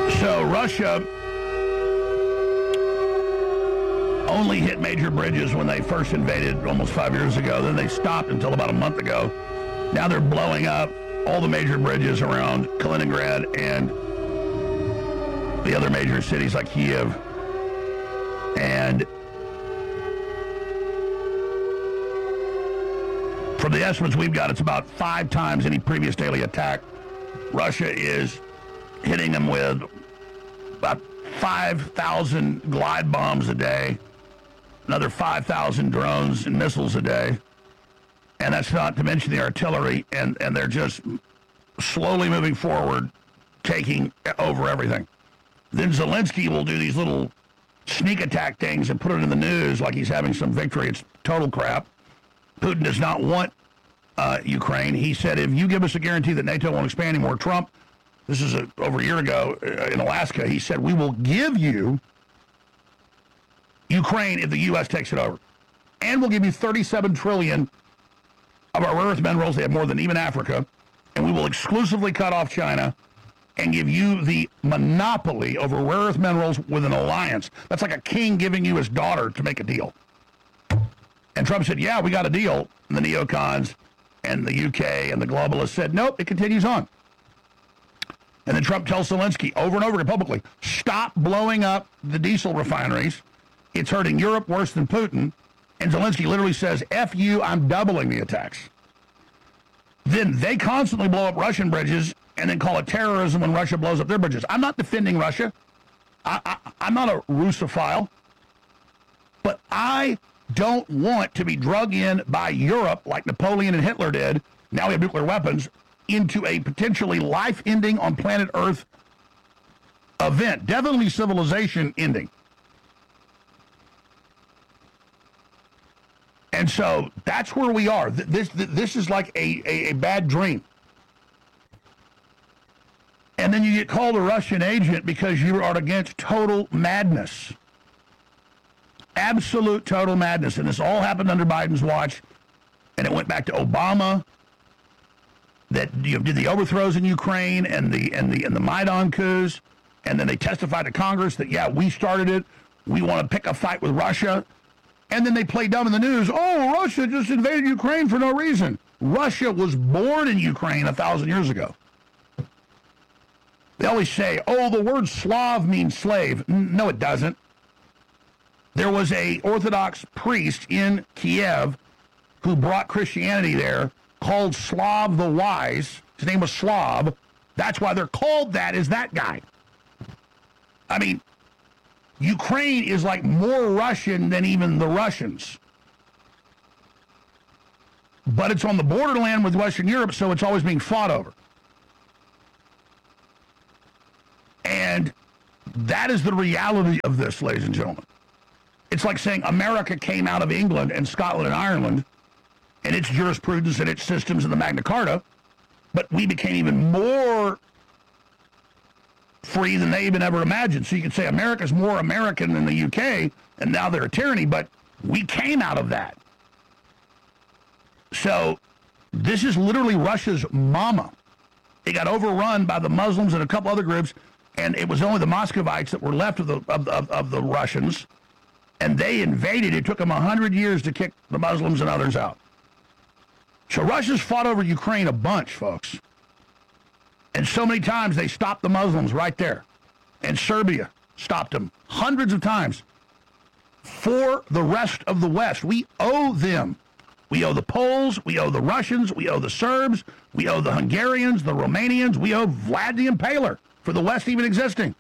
So Russia only hit major bridges when they first invaded almost 5 years ago. Then they stopped until about a month ago. Now they're blowing up all the major bridges around Kaliningrad and the other major cities like Kiev. And from the estimates we've got, it's about 5 times any previous daily attack. Russia is hitting them with about 5,000 glide bombs a day, another 5,000 drones and missiles a day. And that's not to mention the artillery, and they're just slowly moving forward, taking over everything. Then Zelensky will do these little sneak attack things and put it in the news like he's having some victory. It's total crap. Putin does not want Ukraine. He said, if you give us a guarantee that NATO won't expand anymore, Trump, this is over a year ago in Alaska, he said, we will give you Ukraine if the U.S. takes it over. And we'll give you $37 trillion of our rare earth minerals. They have more than even Africa. And we will exclusively cut off China and give you the monopoly over rare earth minerals with an alliance. That's like a king giving you his daughter to make a deal. And Trump said, yeah, we got a deal. And the neocons and the UK and the globalists said, nope, it continues on. And then Trump tells Zelensky over and over again publicly, stop blowing up the diesel refineries. It's hurting Europe worse than Putin. And Zelensky literally says, F you, I'm doubling the attacks. Then they constantly blow up Russian bridges and then call it terrorism when Russia blows up their bridges. I'm not defending Russia. I'm not a Russophile. But I don't want to be drug in by Europe like Napoleon and Hitler did, now we have nuclear weapons, into a potentially life-ending on planet Earth event. Definitely civilization ending. And so that's where we are. This is like a bad dream. And then you get called a Russian agent because you are against total madness. Absolute total madness. And this all happened under Biden's watch. And it went back to Obama that did the overthrows in Ukraine and the Maidan coups. And then they testified to Congress that, yeah, we started it. We want to pick a fight with Russia. And then they play dumb in the news. Oh, Russia just invaded Ukraine for no reason. Russia was born in Ukraine 1,000 years ago. They always say, oh, the word Slav means slave. No, it doesn't. There was a Orthodox priest in Kiev who brought Christianity there called Slav the Wise. His name was Slav. That's why they're called that, is that guy. I mean, Ukraine is like more Russian than even the Russians. But it's on the borderland with Western Europe, so it's always being fought over. And that is the reality of this, ladies and gentlemen. It's like saying America came out of England and Scotland and Ireland and its jurisprudence and its systems and the Magna Carta, but we became even more free than they even ever imagined. So you could say America's more American than the UK, and now they're a tyranny, but we came out of that. So this is literally Russia's mama. They got overrun by the Muslims and a couple other groups, and it was only the Muscovites that were left of the Russians, and they invaded. It took them 100 years to kick the Muslims and others out. So Russia's fought over Ukraine a bunch, folks. And so many times they stopped the Muslims right there. And Serbia stopped them hundreds of times. For the rest of the West, we owe them. We owe the Poles, we owe the Russians, we owe the Serbs, we owe the Hungarians, the Romanians, we owe Vlad the Impaler for the West even existing.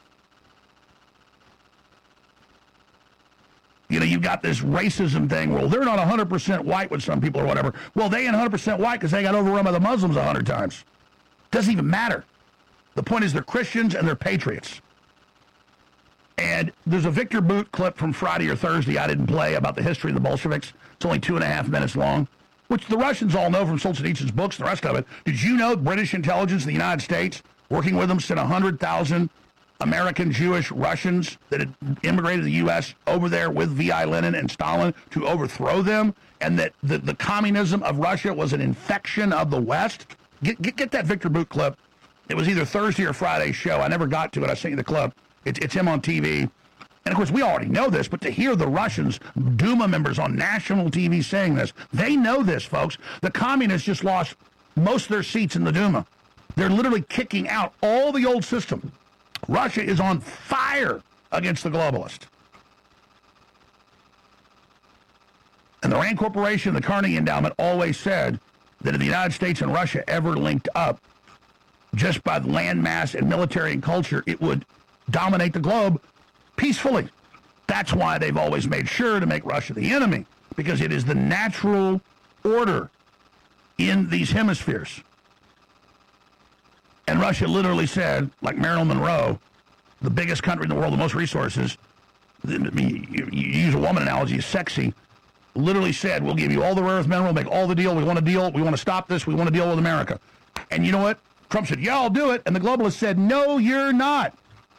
You know, you've got this racism thing. Well, they're not 100% white with some people or whatever. Well, they ain't 100% white because they got overrun by the Muslims 100 times. Doesn't even matter. The point is they're Christians and they're patriots. And there's a Victor Boot clip from Friday or Thursday I didn't play about the history of the Bolsheviks. It's only 2.5 minutes long, which the Russians all know from Solzhenitsyn's books and the rest of it. Did you know British intelligence in the United States, working with them, sent 100,000 American Jewish Russians that had immigrated to the U.S. over there with V.I. Lenin and Stalin to overthrow them, and that the communism of Russia was an infection of the West? Get that Victor Boot clip. It was either Thursday or Friday's show. I never got to it. I sent you the clip. It's him on TV. And, of course, we already know this, but to hear the Russians, Duma members on national TV saying this, they know this, folks. The communists just lost most of their seats in the Duma. They're literally kicking out all the old system. Russia is on fire against the globalists. And the RAND Corporation, the Carnegie Endowment, always said that if the United States and Russia ever linked up, just by the land mass and military and culture, it would dominate the globe peacefully. That's why they've always made sure to make Russia the enemy, because it is the natural order in these hemispheres. And Russia literally said, like Marilyn Monroe, the biggest country in the world, the most resources, I mean, you use a woman analogy, sexy, literally said, we'll give you all the rare earth mineral, make all the deal, we want to stop this, we want to deal with America. And you know what? Trump said, yeah, I'll do it. And the globalists said, no, you're not.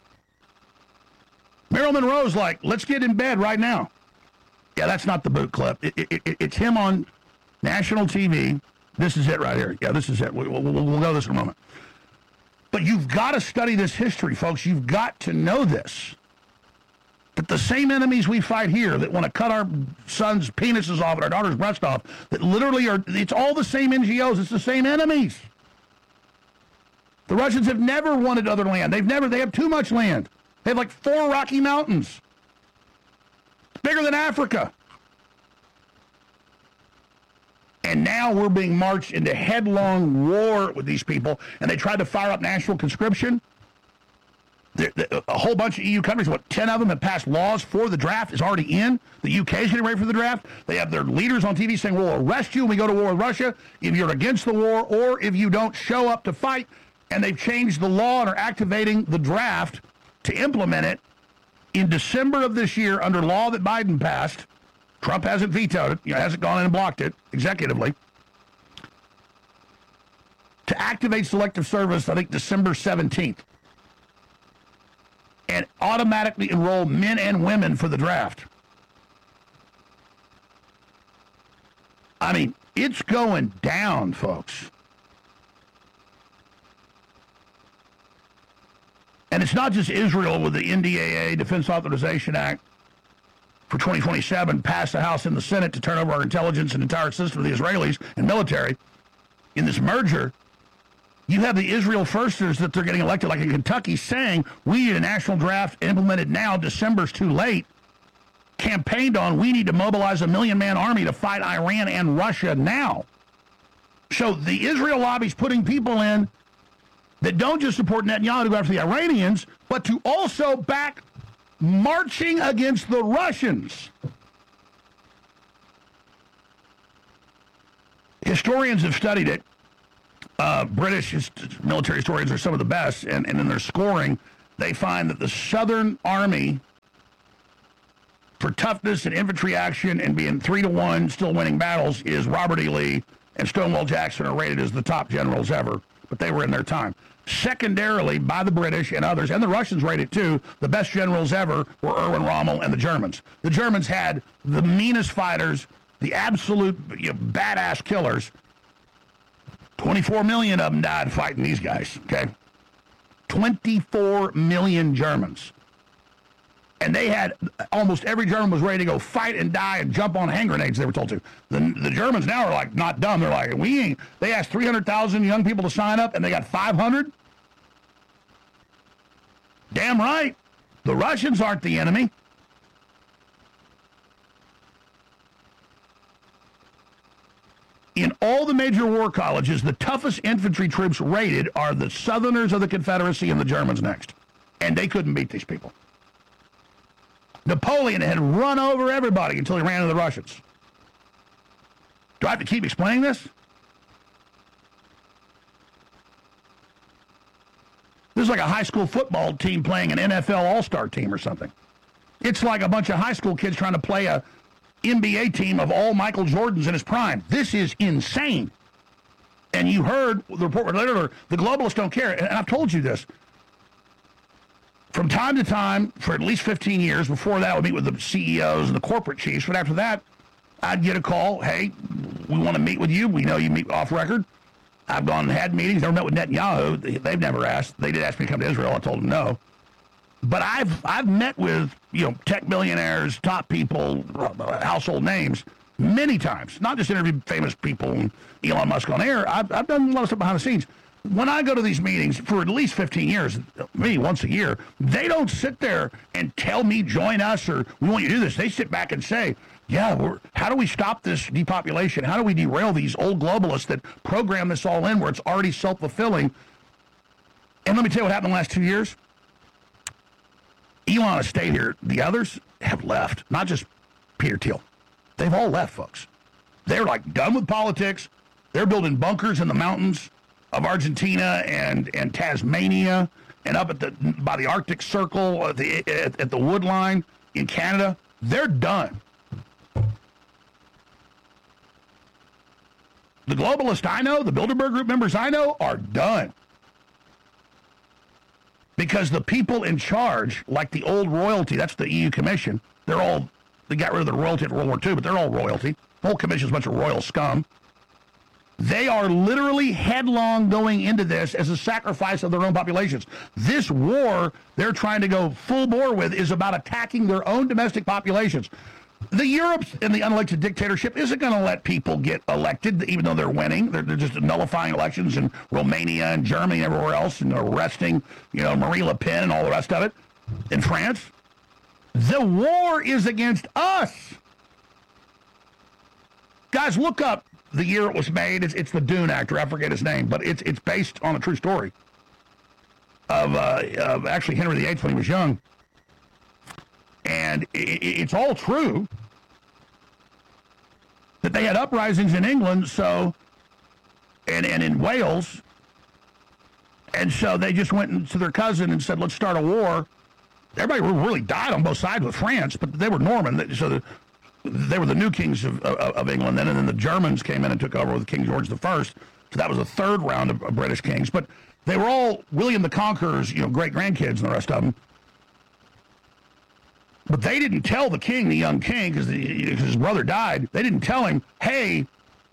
Marilyn Monroe's like, let's get in bed right now. Yeah, that's not the boot clip. It's him on national TV. This is it right here. Yeah, this is it. We'll go this in a moment. But you've got to study this history, folks. You've got to know this. That the same enemies we fight here that want to cut our sons' penises off and our daughters' breasts off, that literally are, it's all the same NGOs. It's the same enemies. The Russians have never wanted other land. They have too much land. They have like 4 Rocky Mountains. Bigger than Africa. And now we're being marched into headlong war with these people, and they tried to fire up national conscription. A whole bunch of EU countries, 10 of them have passed laws for the draft, is already in. The UK is getting ready for the draft. They have their leaders on TV saying, we'll arrest you when we go to war with Russia if you're against the war or if you don't show up to fight. And they've changed the law and are activating the draft to implement it in December of this year under law that Biden passed. Trump hasn't vetoed it, hasn't gone in and blocked it executively. To activate selective service, I think December 17th. And automatically enroll men and women for the draft. I mean, it's going down, folks. And it's not just Israel with the NDAA, Defense Authorization Act, for 2027, passed the House and the Senate to turn over our intelligence and entire system to the Israelis and military. In this merger, you have the Israel firsters that they're getting elected, like in Kentucky, saying, we need a national draft implemented now, December's too late. Campaigned on, we need to mobilize a 1 million-man army to fight Iran and Russia now. So the Israel lobby's putting people in that don't just support Netanyahu to go after the Iranians, but to also back marching against the Russians. Historians have studied it. British military historians are some of the best, and in their scoring, they find that the Southern Army, for toughness and infantry action and being 3-1, still winning battles, is Robert E. Lee and Stonewall Jackson are rated as the top generals ever, but they were in their time. Secondarily, by the British and others, and the Russians rated too, the best generals ever were Erwin Rommel and the Germans. The Germans had the meanest fighters, the absolute badass killers. 24 million of them died fighting these guys, okay? 24 million Germans. And they had, almost every German was ready to go fight and die and jump on hand grenades, they were told to. The Germans now are like, not dumb. They're like, they asked 300,000 young people to sign up, and they got 500? Damn right. The Russians aren't the enemy. In all the major war colleges, the toughest infantry troops rated are the Southerners of the Confederacy and the Germans next. And they couldn't beat these people. Napoleon had run over everybody until he ran into the Russians. Do I have to keep explaining this? This is like a high school football team playing an NFL all-star team or something. It's like a bunch of high school kids trying to play a NBA team of all Michael Jordans in his prime. This is insane. And you heard the report later, the globalists don't care. And I've told you this. From time to time, for at least 15 years, before that I would meet with the CEOs and the corporate chiefs, but after that, I'd get a call, hey, we want to meet with you. We know you meet off record. I've gone and had meetings. Never met with Netanyahu. They've never asked. They did ask me to come to Israel. I told them no. But I've met with, tech billionaires, top people, household names many times. Not just interviewed famous people and Elon Musk on air. I've done a lot of stuff behind the scenes. When I go to these meetings for at least 15 years, maybe once a year, they don't sit there and tell me, join us, or we want you to do this. They sit back and say, yeah, how do we stop this depopulation? How do we derail these old globalists that program this all in where it's already self-fulfilling? And let me tell you what happened in the last 2 years. Elon has stayed here. The others have left, not just Peter Thiel. They've all left, folks. They're like done with politics. They're building bunkers in the mountains of Argentina and Tasmania and up by the Arctic Circle at the wood line in Canada. They're done. The globalists I know, the Bilderberg Group members I know, are done. Because the people in charge, like the old royalty, that's the EU Commission, they got rid of the royalty at World War II, but they're all royalty. The whole commission is a bunch of royal scum. They are literally headlong going into this as a sacrifice of their own populations. This war they're trying to go full bore with is about attacking their own domestic populations. The Europe and the unelected dictatorship isn't going to let people get elected, even though they're winning. They're just nullifying elections in Romania and Germany and everywhere else, and arresting, Marie Le Pen and all the rest of it in France. The war is against us. Guys, look up the year it was made. It's the Dune actor. I forget his name, but it's based on a true story of actually Henry VIII when he was young. And it's all true that they had uprisings in England, and in Wales, and so they just went to their cousin and said, let's start a war. Everybody really died on both sides with France, but they were Norman, so they were the new kings of England then, and then the Germans came in and took over with King George I. So that was the third round of British kings, but they were all William the Conqueror's, great-grandkids and the rest of them. But they didn't tell the king, the young king, because his brother died, they didn't tell him, hey,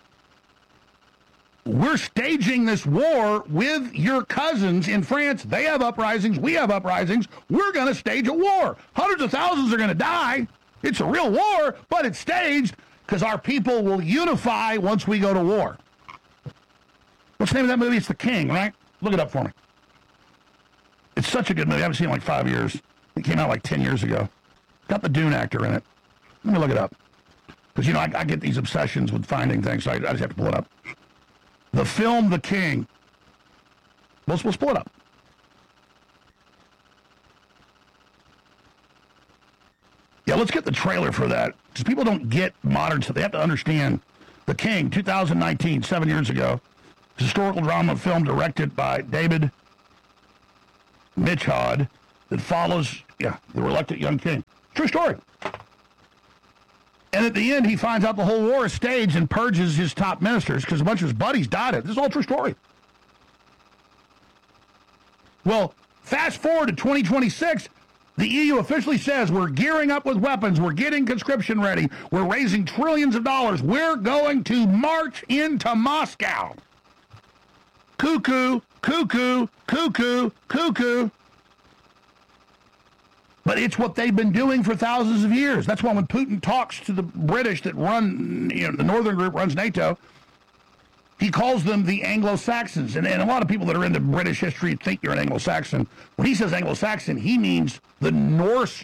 we're staging this war with your cousins in France. They have uprisings. We have uprisings. We're going to stage a war. Hundreds of thousands are going to die. It's a real war, but it's staged because our people will unify once we go to war. What's the name of that movie? It's The King, right? Look it up for me. It's such a good movie. I haven't seen it in like 5 years. It came out like 10 years ago. Got the Dune actor in it. Let me look it up. Because, I get these obsessions with finding things, so I just have to pull it up. The film The King. We'll pull it up. Yeah, let's get the trailer for that. Because people don't get modern stuff. They have to understand The King, 2019, 7 years ago. Historical drama film directed by David Mitchod that follows, the reluctant young king. True story. And at the end, he finds out the whole war is staged and purges his top ministers because a bunch of his buddies died. This is all true story. Well, fast forward to 2026, the EU officially says we're gearing up with weapons, we're getting conscription ready, we're raising trillions of dollars, we're going to march into Moscow. Cuckoo, cuckoo, cuckoo, cuckoo. But it's what they've been doing for thousands of years. That's why when Putin talks to the British that run, the Northern Group runs NATO, he calls them the Anglo-Saxons. And a lot of people that are into British history think you're an Anglo-Saxon. When he says Anglo-Saxon, he means the Norse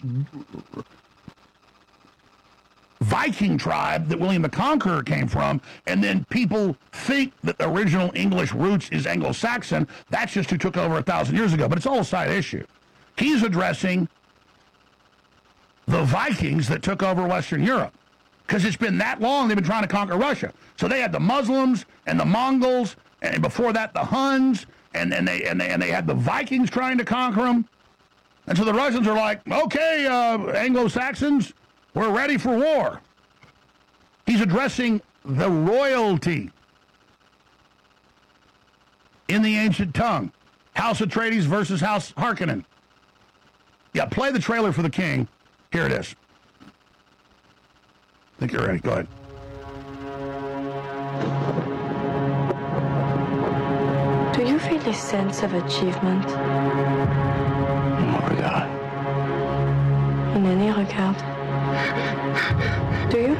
Viking tribe that William the Conqueror came from. And then people think that the original English roots is Anglo-Saxon. That's just who took over 1,000 years ago. But it's all a side issue. He's addressing the Vikings that took over Western Europe. Because it's been that long they've been trying to conquer Russia. So they had the Muslims and the Mongols, and before that the Huns, and they had the Vikings trying to conquer them. And so the Russians are like, okay, Anglo-Saxons, we're ready for war. He's addressing the royalty in the ancient tongue. House Atreides versus House Harkonnen. Yeah, play the trailer for The King. Here it is. I think you're ready. Go ahead. Do you feel a sense of achievement? In what regard? In any regard. Do you?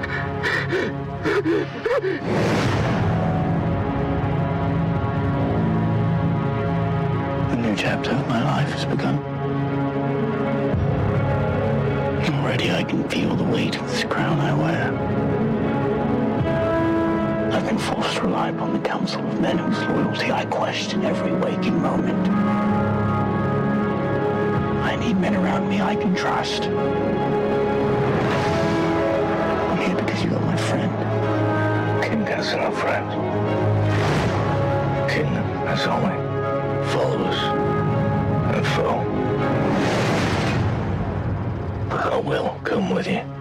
A new chapter of my life has begun. Already I can feel the weight of this crown I wear. I've been forced to rely upon the counsel of men whose loyalty I question every waking moment. I need men around me I can trust. I'm here because you are my friend. King has no friend. King has only followers and foe. But I will come with you.